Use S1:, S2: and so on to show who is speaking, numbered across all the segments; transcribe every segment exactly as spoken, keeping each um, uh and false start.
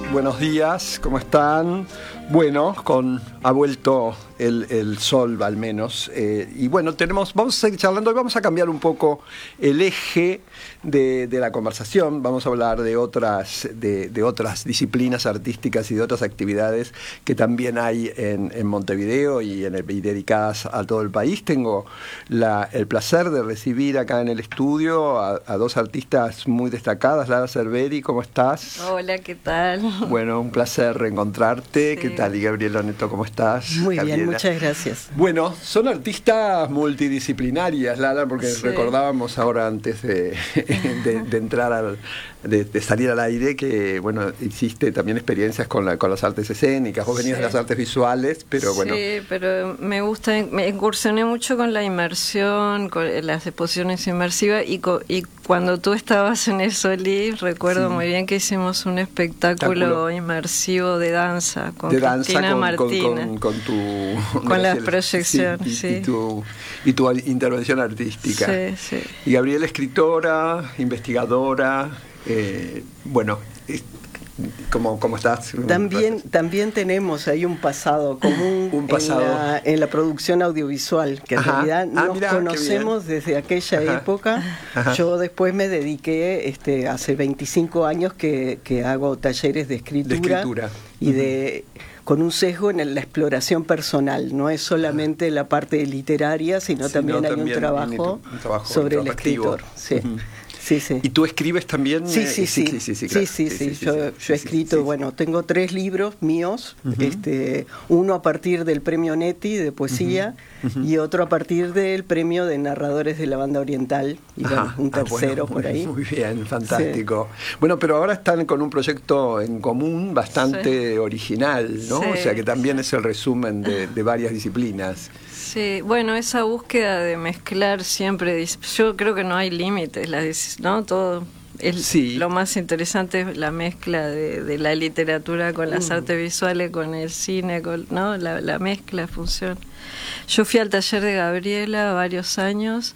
S1: buenos días, ¿cómo están? Bueno, con ha vuelto el, el sol al menos, eh, y bueno, tenemos, vamos a seguir charlando y vamos a cambiar un poco el eje de, de la conversación. Vamos a hablar de otras, de, de otras disciplinas artísticas y de otras actividades que también hay en, en Montevideo y, en el, y dedicadas a todo el país. Tengo la, el placer de recibir acá en el estudio a, a dos artistas muy destacadas. Lara Cerveri, ¿cómo estás?
S2: Hola, ¿qué tal?
S1: Bueno, un placer reencontrarte.
S2: Sí.
S1: ¿Qué tal? Y Gabriela Neto, ¿cómo estás?
S3: Muy
S1: Gabriela.
S3: bien, muchas gracias.
S1: Bueno, son artistas multidisciplinarias, Lara, porque
S2: Sí.
S1: recordábamos ahora antes de, de, de entrar al, de, de salir al aire que, bueno, hiciste también experiencias con, la, con las artes escénicas. Vos venías
S2: Sí.
S1: de las artes visuales, pero bueno.
S2: Sí, pero me gusta, me incursioné mucho con la inmersión, con las exposiciones inmersivas, y, co, y cuando tú estabas en el Solí, recuerdo
S1: Sí.
S2: muy bien que hicimos un espectáculo,
S1: espectáculo.
S2: inmersivo de danza con
S1: de danza
S2: Cristina
S1: con,
S2: Martínez.
S1: con, con, con tu
S2: Con las
S1: sí,
S2: proyecciones,
S1: y,
S2: sí.
S1: y, tu, y tu intervención artística.
S2: Sí, sí.
S1: Y Gabriela, escritora, investigadora, eh, bueno, eh, ¿cómo, cómo estás?
S3: También, también tenemos ahí un pasado común
S1: Un pasado.
S3: En, la, en la producción audiovisual, que en
S1: Ajá.
S3: realidad
S1: Ah,
S3: nos
S1: mirá,
S3: conocemos desde aquella
S1: Ajá.
S3: época.
S1: Ajá.
S3: Yo después me dediqué, este, hace veinticinco años que, que hago talleres de escritura,
S1: De escritura.
S3: y de con un sesgo en la exploración personal. No es solamente la parte literaria, sino
S1: Sí,
S3: también
S1: no,
S3: hay
S1: también
S3: un trabajo,
S1: un trabajo
S3: sobre el
S1: introspectivo.
S3: escritor. Sí.
S1: Uh-huh.
S3: Sí, sí.
S1: ¿Y tú escribes también?
S3: Sí,
S1: eh,
S3: sí, sí.
S1: sí, sí, sí,
S3: sí,
S1: claro.
S3: sí,
S1: Sí,
S3: sí.
S1: sí, sí,
S3: Yo,
S1: sí,
S3: yo
S1: sí,
S3: he escrito,
S1: sí, sí.
S3: bueno, tengo tres libros míos,
S1: Uh-huh.
S3: este, uno a partir del premio Neti de poesía,
S1: Uh-huh.
S3: y otro a partir del premio de narradores de la banda oriental, y bueno,
S1: Ajá.
S3: un
S1: Ah,
S3: tercero
S1: bueno,
S3: por ahí.
S1: Muy bien, fantástico. Sí. Bueno, pero ahora están con un proyecto en común bastante sí. original, ¿no?
S2: Sí.
S1: O sea que también es el resumen de, de varias disciplinas.
S2: Sí, bueno, esa búsqueda de mezclar siempre, yo creo que no hay límites, ¿no? Todo es
S1: sí.
S2: Lo más interesante es la mezcla de, de la literatura con las mm. artes visuales, con el cine, con, ¿no? La, la mezcla funciona. Yo fui al taller de Gabriela varios años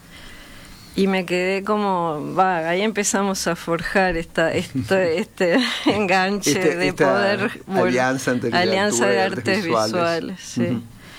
S2: y me quedé como, va, ahí empezamos a forjar esta, esto, este enganche
S1: este,
S2: de poder,
S1: alianza, entre
S2: alianza de artes visuales, visuales sí. Uh-huh.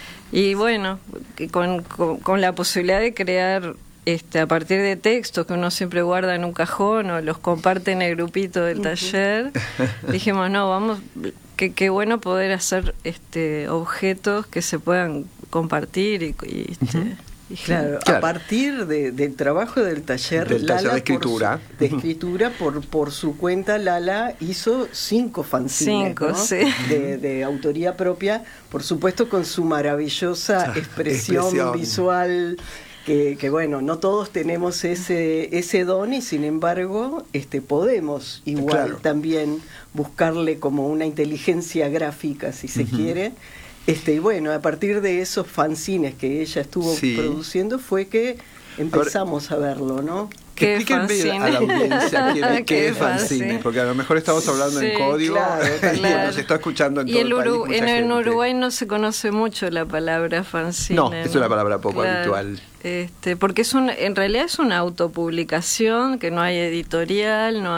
S2: Y bueno, con, con, con la posibilidad de crear este a partir de textos que uno siempre guarda en un cajón o los comparte en el grupito del taller, uh-huh. dijimos, no, vamos, qué qué bueno poder hacer este objetos que se puedan compartir y, y este,
S1: uh-huh.
S3: Y claro, claro, a partir de, del trabajo del taller,
S1: del taller
S3: Lala
S1: de escritura,
S3: por, de escritura por, por su cuenta, Lala hizo cinco fanzines,
S2: cinco,
S3: ¿no?
S2: sí.
S3: de, de autoría propia, por supuesto con su maravillosa expresión, expresión. visual, que, que bueno, no todos tenemos ese, ese don, y sin embargo este podemos igual claro. también buscarle como una inteligencia gráfica, si se uh-huh. quiere. Este, y bueno, a partir de esos fanzines que ella estuvo sí. produciendo fue que empezamos a, ver, a verlo, ¿no?
S1: Que explíquenme a la audiencia qué, qué es fanzine, porque a lo mejor estamos hablando sí, en código,
S3: claro, claro.
S1: y nos está escuchando en
S2: y
S1: todo
S2: el,
S1: el país
S2: Uru- en,
S1: en
S2: Uruguay no se conoce mucho la palabra fanzine.
S1: No,
S2: ¿no?
S1: es una palabra poco
S2: claro.
S1: habitual.
S2: Este, porque es un, en realidad es una autopublicación, que no hay editorial, no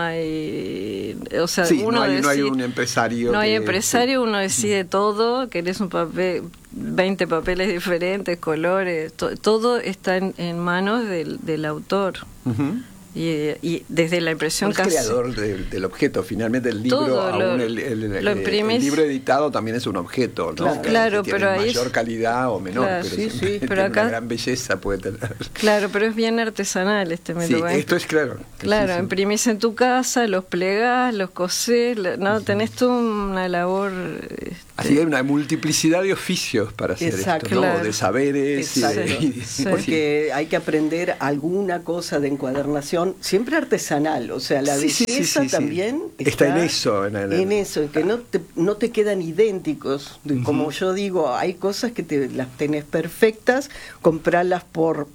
S2: hay, o sea,
S1: sí,
S2: uno
S1: no, hay,
S2: decide,
S1: no hay un empresario.
S2: No hay
S1: que,
S2: empresario,
S1: sí.
S2: uno decide todo, que eres un papel, veinte papeles diferentes, colores, to, todo está en, en manos del, del autor. Uh-huh. Y, y desde la impresión
S1: el
S2: casi...
S1: creador del, del objeto, finalmente el libro,
S2: Todo
S1: aún
S2: lo,
S1: el, el,
S2: lo
S1: el,
S2: imprimís,
S1: el libro editado también es un objeto, ¿no?
S2: Claro,
S1: que,
S2: claro
S1: que
S2: pero
S1: tiene
S2: ahí
S1: mayor
S2: es,
S1: calidad o menor,
S2: claro,
S1: pero
S2: sí,
S1: siempre
S2: sí, pero
S1: tiene
S2: acá,
S1: una gran belleza puede tener.
S2: Claro, pero es bien artesanal este método.
S1: Sí, esto es claro.
S2: Claro,
S1: sí, sí.
S2: imprimís en tu casa, los plegás, los cosés, no, tenés toda una labor... Este,
S1: Así que hay una multiplicidad de oficios para hacer
S3: Exacto,
S1: esto, ¿no?
S2: claro.
S1: De saberes.
S3: Exacto.
S1: Y de,
S3: sí. Porque hay que aprender alguna cosa de encuadernación, siempre artesanal, o sea, la
S1: sí,
S3: belleza
S1: sí, sí, sí,
S3: también
S1: sí. Está, está en eso. En, el,
S3: en eso, en que no te, no te quedan idénticos. Uh-huh. Como yo digo, hay cosas que te las tenés perfectas, comprarlas por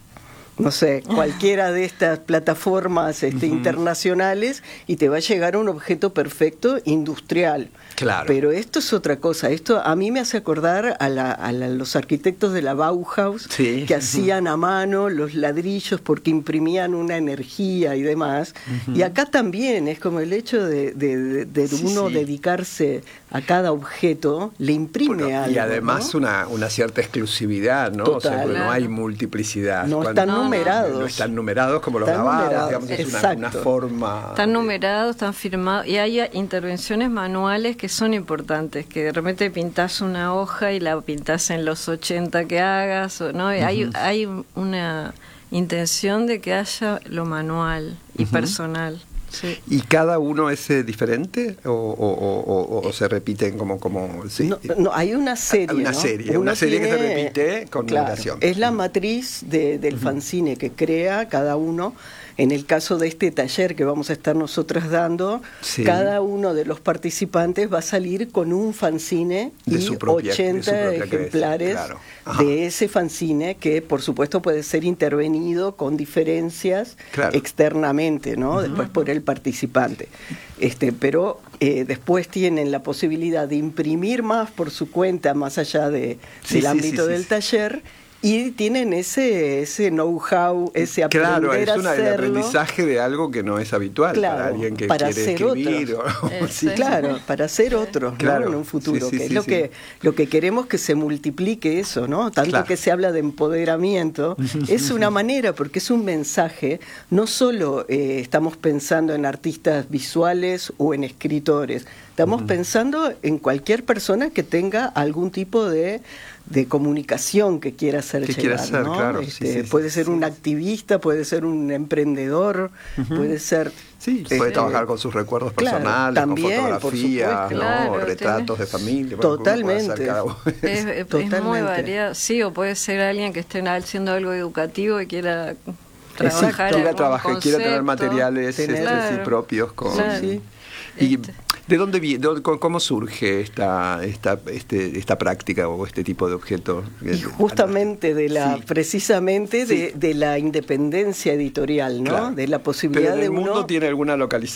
S3: no sé, cualquiera de estas plataformas este, uh-huh. internacionales y te va a llegar un objeto perfecto industrial.
S1: Claro.
S3: Pero esto es otra cosa. Esto a mí me hace acordar a, la, a la, los arquitectos de la Bauhaus, sí. que hacían a mano los ladrillos porque imprimían una energía y demás. Uh-huh. Y acá también es como el hecho de, de, de, de sí, uno sí. dedicarse a cada objeto, le imprime bueno, algo.
S1: Y además, ¿no? una, una cierta exclusividad, ¿no?
S3: Total,
S1: o sea,
S3: claro.
S1: no hay multiplicidad.
S3: No están
S1: Cuando,
S3: numerados.
S1: No están numerados como los
S3: están
S1: grabados, digamos, es una, una forma...
S2: Están numerados, están firmados, y hay intervenciones manuales que son importantes, que de repente pintás una hoja y la pintás en los ochenta que hagas, ¿no? Uh-huh. Hay, hay una intención de que haya lo manual y uh-huh. personal. Sí.
S1: ¿Y cada uno es eh, diferente o, o, o, o, o se repiten como... como ¿sí?
S3: no, no, hay una serie,
S1: Una
S3: ¿no?
S1: serie, una serie tiene, que se repite con
S3: claro,
S1: numeración.
S3: Es la matriz de, del uh-huh. fanzine que crea cada uno. En el caso de este taller que vamos a estar nosotras dando, sí. cada uno de los participantes va a salir con un fanzine de y propia, ochenta ejemplares claro. de ese fanzine que, por supuesto, puede ser intervenido con diferencias claro. externamente, ¿no? Uh-huh. Después por el participante. Este, pero eh, después tienen la posibilidad de imprimir más por su cuenta, más allá de,
S1: sí,
S3: del
S1: sí,
S3: ámbito
S1: sí,
S3: del
S1: sí.
S3: taller. Y tienen ese ese know-how, ese aprender
S1: claro, es
S3: a
S1: una,
S3: hacerlo.
S1: El aprendizaje de algo que no es habitual
S3: claro,
S1: para alguien que
S3: para
S1: quiere
S3: hacer
S1: escribir. O,
S3: eh, sí, claro, para hacer otros,
S1: claro.
S3: ¿no? En un futuro,
S1: sí, sí,
S3: que
S1: sí,
S3: es lo
S1: sí.
S3: que lo que queremos que se multiplique eso, ¿no? Tanto
S1: claro.
S3: que se habla de empoderamiento, es una manera, porque es un mensaje, no solo eh, estamos pensando en artistas visuales o en escritores, estamos uh-huh. pensando en cualquier persona que tenga algún tipo de de comunicación que quiera hacer
S1: que
S3: llegar,
S1: quiera hacer,
S3: ¿no?
S1: claro,
S3: este,
S1: sí, sí,
S3: puede
S1: sí,
S3: ser
S1: sí.
S3: un activista, puede ser un emprendedor, uh-huh. puede ser
S1: sí,
S3: este,
S1: puede trabajar con sus recuerdos
S3: claro,
S1: personales,
S3: también,
S1: con fotografía, ¿no?
S2: claro,
S1: retratos
S2: tenés...
S1: de familia,
S3: totalmente,
S2: es, es,
S3: totalmente.
S2: es muy variado, sí, o puede ser alguien que esté haciendo algo educativo y quiera trabajar,
S1: quiera trabajar, quiera tener materiales tener, este,
S2: claro,
S1: sí, propios con
S2: claro.
S1: sí. Y
S2: este.
S1: ¿de dónde viene, cómo surge esta esta este, esta práctica o este tipo de objeto?
S3: Y justamente de la sí. precisamente
S1: sí.
S3: de, de la independencia editorial, ¿no? Claro. De la posibilidad
S1: Pero
S3: de
S1: el
S3: uno.
S1: mundo tiene alguna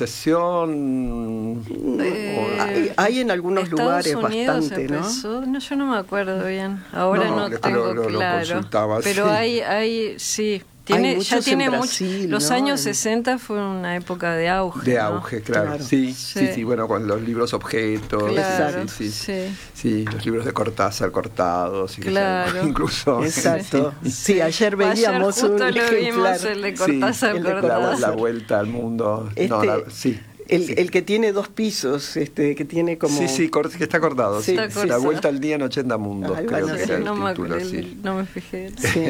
S1: localización.
S3: Eh, hay, hay en algunos
S2: Estados
S3: lugares
S2: Unidos
S3: bastante,
S2: empezó, ¿no? No, yo no me acuerdo bien. Ahora no, no tengo
S1: lo, lo,
S2: claro.
S1: Lo
S2: pero
S1: sí.
S2: hay hay sí. Tiene, ya tiene
S3: Brasil,
S2: mucho. Los
S3: ¿no?
S2: años sesenta fue una época de auge.
S1: De
S2: ¿no?
S1: auge, claro. claro. Sí, sí, sí, sí, bueno, con los libros objetos.
S2: Claro,
S1: sí, sí,
S2: sí.
S1: sí, los libros de Cortázar cortados. Y
S2: claro.
S1: Que, incluso.
S3: Exacto. Sí, sí, ayer veíamos
S2: ayer
S3: un
S2: lo
S3: ejemplar.
S2: Vimos el de Cortázar,
S1: sí, el de
S2: Cortázar.
S1: La, la vuelta al mundo.
S3: Este,
S1: no, la, sí.
S3: El,
S1: sí.
S3: el que tiene dos pisos, este, que tiene como...
S1: Sí, sí, que está acordado. Sí,
S2: está
S1: sí. La vuelta al día en ochenta mundos,
S3: Ay,
S1: creo
S3: bueno,
S1: que era
S2: no,
S1: el
S2: me
S1: título.
S2: acuerdo,
S1: Sí.
S2: No me fijé.
S3: Sí.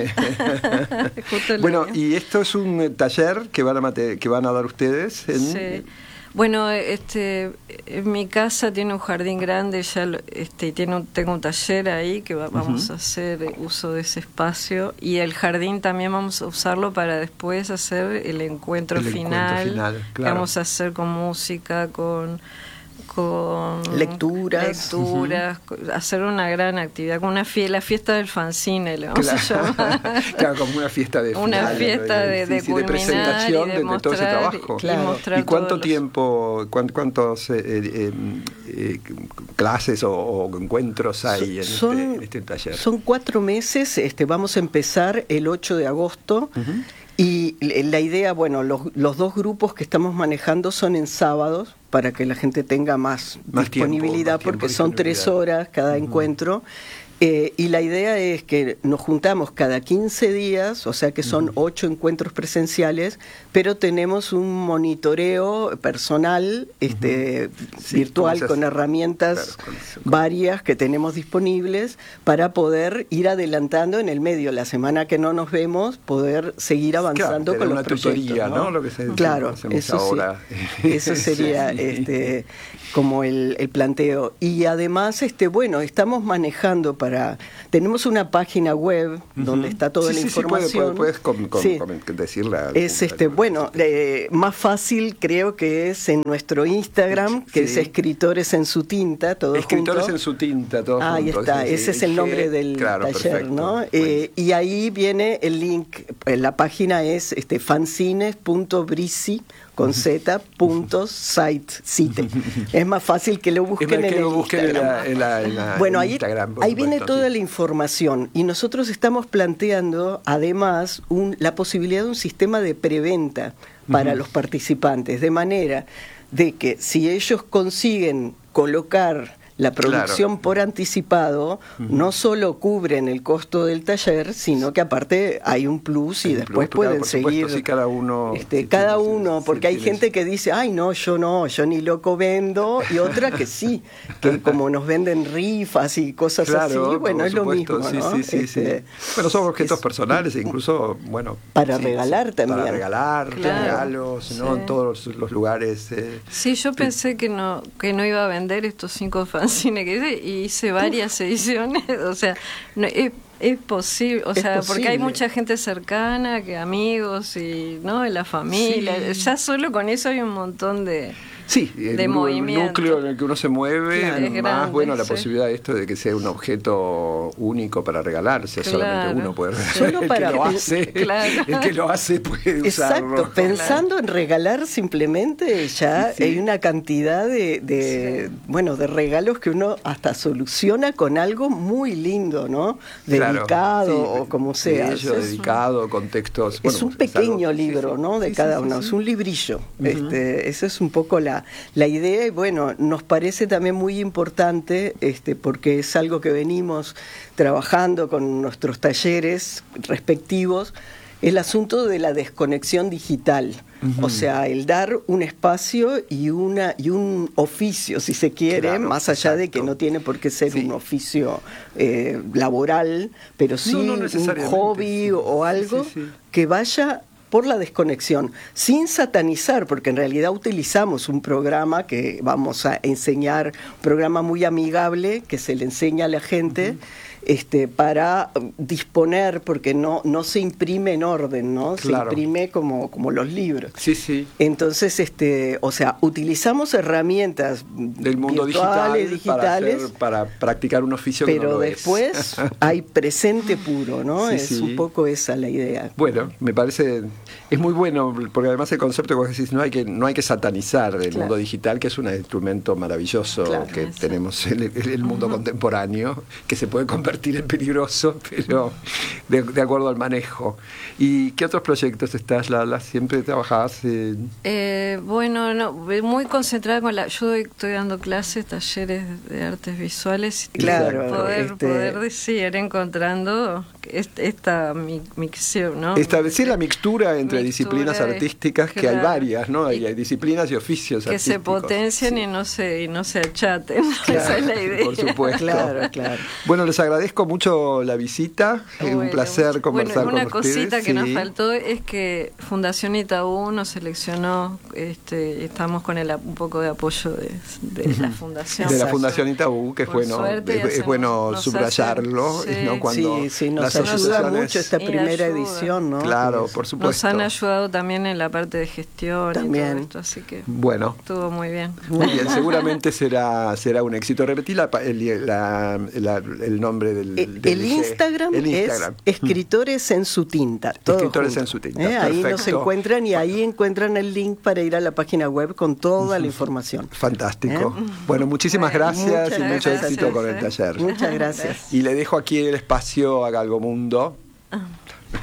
S1: Bueno, y esto es un taller que van a, que van a dar ustedes en...
S2: Sí. Bueno, este, en mi casa tiene un jardín grande, ya lo, este, tiene un, tengo un taller ahí que va, vamos uh-huh. a hacer uso de ese espacio, y el jardín también vamos a usarlo para después hacer el encuentro
S1: el
S2: final,
S1: encuentro final claro.
S2: que vamos a hacer con música, con con
S3: lecturas,
S2: lecturas uh-huh. hacer una gran actividad, con una fiesta, la fiesta del fanzine le vamos
S1: claro.
S2: a llamar.
S1: Claro, como una fiesta de
S2: una
S1: final,
S2: fiesta de, de,
S1: sí, sí, de presentación de, de, de todo ese trabajo.
S2: Claro. Y, mostrar
S1: ¿Y cuánto
S2: los...
S1: tiempo, cuántos, cuántos eh, eh, eh, clases o, o encuentros hay en,
S3: son,
S1: este, en este taller?
S3: Son cuatro meses, este, vamos a empezar el ocho de agosto. Uh-huh. Y la idea, bueno, los, los dos grupos que estamos manejando son en sábados, para que la gente tenga más, más disponibilidad, tiempo, más porque son tres horas cada uh-huh. encuentro. Eh, y la idea es que nos juntamos cada quince días, o sea que son ocho uh-huh. encuentros presenciales, pero tenemos un monitoreo personal, este, uh-huh. sí, virtual, con, con herramientas claro, con varias que tenemos disponibles para poder ir adelantando en el medio. La semana que no nos vemos, poder seguir avanzando
S1: claro,
S3: con
S1: una
S3: los proyectos.
S1: Tutoría,
S3: ¿no?
S1: ¿no? Lo que se,
S3: claro, eso
S1: ahora.
S3: Sí. Eso sería sí. este, como el, el planteo. Y además, este, bueno, estamos manejando para... Tenemos una página web uh-huh. donde está toda sí, la
S1: sí,
S3: información.
S1: Sí, puede, puedes con, con, sí. con decirla.
S3: Es este, bueno, eh, más fácil creo que es en nuestro Instagram, que sí. es Escritores en su tinta, todos
S1: Escritores
S3: juntos.
S1: en su tinta, todos
S3: ah,
S1: juntos.
S3: Ahí está, sí, ese sí. es el nombre del
S1: claro,
S3: taller,
S1: perfecto.
S3: ¿no? Eh, y ahí viene el link, la página es este, fanzines punto brisi con z punto site site. Es más fácil que lo busquen,
S1: que
S3: en,
S1: lo
S3: el
S1: busquen en la, en la, en la
S3: bueno,
S1: en
S3: ahí,
S1: Instagram.
S3: ahí viene
S1: supuesto,
S3: toda
S1: sí.
S3: la información y nosotros estamos planteando además un, la posibilidad de un sistema de preventa para uh-huh. los participantes, de manera de que si ellos consiguen colocar la producción claro. por anticipado, uh-huh. no solo cubren el costo del taller, sino que aparte hay un plus y el después plus, pueden
S1: claro,
S3: seguir.
S1: Supuesto, sí, cada uno.
S3: Este,
S1: sí,
S3: cada
S1: sí,
S3: uno,
S1: sí,
S3: porque
S1: sí,
S3: hay
S1: sí,
S3: gente
S1: sí.
S3: que dice, ay no, yo no, yo ni loco vendo, y otra que sí, que como nos venden rifas y cosas
S1: claro,
S3: así, bueno, es
S1: supuesto,
S3: lo mismo,
S1: sí,
S3: ¿no?
S1: sí, sí,
S3: este,
S1: sí. Bueno, son objetos es, personales, incluso, bueno.
S3: Para
S1: sí,
S3: regalar
S1: sí,
S3: también.
S1: Para regalar,
S2: claro.
S1: regalos, ¿no? Sí. En todos los, los lugares. Eh,
S2: sí, yo pensé sí. que no que no iba a vender estos cinco fanzines que hice, y hice varias ediciones, o sea, no, es, es posible, o
S3: es
S2: sea,
S3: posible.
S2: porque hay mucha gente cercana, que amigos y no, de la familia, sí. ya solo con eso hay un montón de
S1: Sí, el,
S2: de
S1: el
S2: movimiento.
S1: núcleo en el que uno se mueve,
S2: claro,
S1: más
S2: grande,
S1: bueno la
S2: sí.
S1: posibilidad de esto de que sea un objeto único para regalarse,
S2: claro,
S1: solamente uno puede regalar.
S3: Solo
S1: el
S3: para
S1: que lo hace,
S2: claro.
S1: el que lo hace puede
S3: Exacto,
S1: usarlo.
S3: pensando
S2: claro.
S3: en regalar simplemente ya
S1: sí, sí.
S3: hay una cantidad de, de sí. bueno, de regalos que uno hasta soluciona con algo muy lindo, ¿no? Dedicado
S1: claro, sí,
S3: o como sea.
S1: Ello,
S3: es
S1: dedicado, contextos.
S3: Es
S1: bueno,
S3: un pequeño
S1: es algo,
S3: libro,
S1: sí, sí.
S3: ¿no? De
S1: sí,
S3: cada
S1: sí,
S3: uno,
S1: sí.
S3: es un librillo.
S1: Uh-huh.
S3: Este, esa es un poco la, la idea. Y bueno, nos parece también muy importante, este, porque es algo que venimos trabajando con nuestros talleres respectivos, el asunto de la desconexión digital. Uh-huh. O sea, el dar un espacio y una y un oficio, si se quiere, claro, más allá exacto. de que no tiene por qué ser sí. un oficio eh, laboral, pero sí
S1: no, no
S3: un hobby
S1: sí.
S3: o algo
S1: sí, sí, sí.
S3: que vaya por la desconexión, sin satanizar, porque en realidad utilizamos un programa que vamos a enseñar, un programa muy amigable que se le enseña a la gente, uh-huh. este, para disponer, porque no, no se imprime en orden, ¿no?
S1: Claro.
S3: Se imprime como, como los libros.
S1: Sí, sí.
S3: Entonces, este, o sea, utilizamos herramientas
S1: del mundo
S3: virtuales,
S1: digital
S3: digitales,
S1: para, hacer, para practicar un oficio
S3: pero
S1: que no lo
S3: después
S1: es.
S3: hay presente puro, ¿no?
S1: Sí,
S3: es
S1: sí.
S3: un poco esa la idea.
S1: Bueno, me parece, es muy bueno, porque además el concepto que vos decís, no hay que, no hay que satanizar el claro. mundo digital, que es un instrumento maravilloso claro, que eso. tenemos en el, el mundo uh-huh. contemporáneo, que se puede convertir en peligroso, pero de, de acuerdo al manejo. ¿Y qué otros proyectos estás, Lala? ¿Siempre trabajás? En...
S2: Eh, bueno, no, muy concentrada con la... Yo doy, estoy dando clases, talleres de artes visuales. Y
S3: claro.
S2: Poder,
S3: este...
S2: poder decir, ir encontrando esta micción, ¿no?
S1: Establecer la mixtura entre
S2: mixtura
S1: disciplinas artísticas,
S2: claro.
S1: que hay varias, ¿no? Hay, hay disciplinas y oficios
S2: que
S1: artísticos.
S2: se potencien sí. y, no se, y no se achaten.
S1: Claro,
S2: esa es la idea.
S1: Por supuesto.
S3: Claro, claro.
S1: Bueno, les agradezco mucho la visita. Es bueno, un placer conversar
S2: bueno, una
S1: con ustedes.
S2: Una cosita que
S1: sí.
S2: nos faltó es que Fundación Itaú nos seleccionó, este, estamos con el, un poco de apoyo de, de uh-huh. la Fundación.
S1: De la Fundación Itaú, que es
S2: Por
S1: bueno,
S2: suerte,
S1: es, es bueno subrayarlo.
S2: Hace, sí.
S1: ¿no? Cuando
S3: sí, sí, nos
S1: las
S3: ayuda
S1: asociaciones...
S3: mucho esta primera edición, ¿no?
S1: Claro, por supuesto.
S2: Nos han ayudado también en la parte de gestión
S3: también.
S2: y todo esto, así que
S1: bueno.
S2: estuvo muy bien.
S1: Muy bien, seguramente será será un éxito. Repetí la, el, la, la, el nombre del,
S3: el,
S1: del
S3: el, Instagram el Instagram es Escritores en su tinta.
S1: Escritores
S3: junto.
S1: en su tinta.
S3: ¿Eh? Ahí nos encuentran y ahí encuentran el link para ir a la página web con toda la información.
S1: Fantástico. ¿Eh? Bueno, muchísimas
S2: bueno,
S1: gracias y mucho
S2: gracias,
S1: éxito
S2: ¿eh?
S1: con el taller.
S3: Muchas gracias.
S1: Y le dejo aquí el espacio a Galgomundo.
S2: Ah.